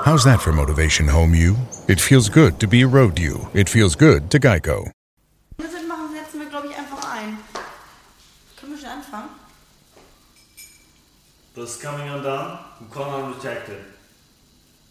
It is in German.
How's that for motivation, home you? It feels good to be a road you. It feels good to Geico. Das machen, setzen wir, glaube ich, einfach ein. Können wir schon anfangen? This coming undone, Conan Detective.